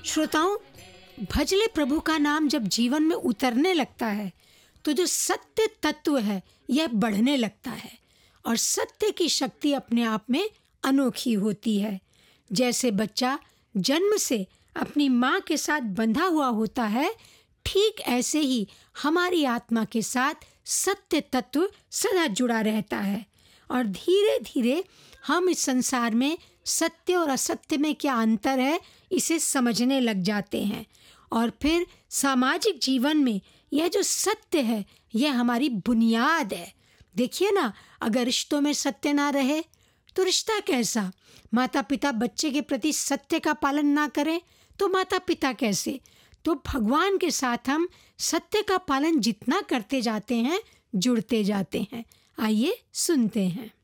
श्रोताओं, भजले प्रभु का नाम जब जीवन में उतरने लगता है तो जो सत्य तत्व है यह बढ़ने लगता है और सत्य की शक्ति अपने आप में अनोखी होती है। जैसे बच्चा जन्म से अपनी माँ के साथ बंधा हुआ होता है, ठीक ऐसे ही हमारी आत्मा के साथ सत्य तत्व सदा जुड़ा रहता है और धीरे धीरे हम इस संसार में सत्य और असत्य में क्या अंतर है इसे समझने लग जाते हैं और फिर सामाजिक जीवन में यह जो सत्य है यह हमारी बुनियाद है। देखिए ना, अगर रिश्तों में सत्य ना रहे तो रिश्ता कैसा? माता पिता बच्चे के प्रति सत्य का पालन ना करें तो माता पिता कैसे? तो भगवान के साथ हम सत्य का पालन जितना करते जाते हैं जुड़ते जाते हैं। आइए सुनते हैं।